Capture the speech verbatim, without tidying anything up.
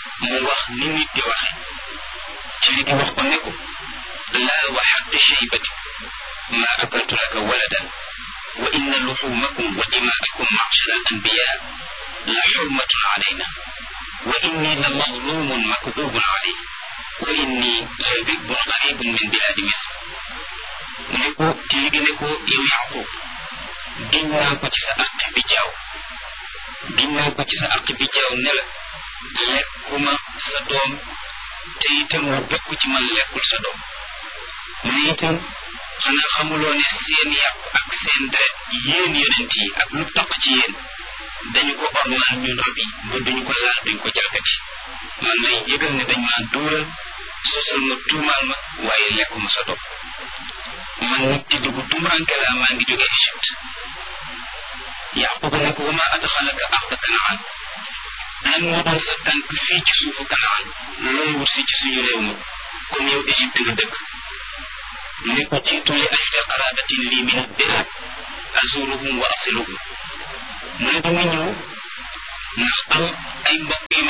mu wax ni nit di waxe ci li di wax ko ne ko laa wa xaqi shaybati ma akaltu laka waladan wa inna luxumakum wa dimaakum ma'shara al-anbiya la xurmatun alayna wa inni la mazlumun makdubun alayhi wa inni la dhibbun garibun min biladi misr mu ne ko ci li ne ko yow Yaqub giñ naa ko ci sa aq bi jaaw giñ naa ko ci sa aq bi jaaw ne la lekkuma sa doom te itam mu bekk ci man lekkul sa doom mu ne itam xanaa xamuloo ne seen yàpp ak seen deret yéen yonent yi ak lu tax ci yéen dañu ko ormaal ñun rab yi ba duñu ko laal duñ ko jalgati man lay yëgal ne dañ maa duural sosal ma tuumaal ma waaye lekkuma sa doom man nit di dugg tumuranke laa maa ngi jóge Égypte Yaqub ne ko wa maa adxalaka arda Kanaan lan moo doon sa tànk fii ci suufu Kanaan looy wut si ci suñu réew mi comme yow Égypte nga dëkk ne ko jiitu li ajli qarabatin lii min ad-dir azuruhum wa asiluhum mu ne dama ñëw ndax am ay mbokk yu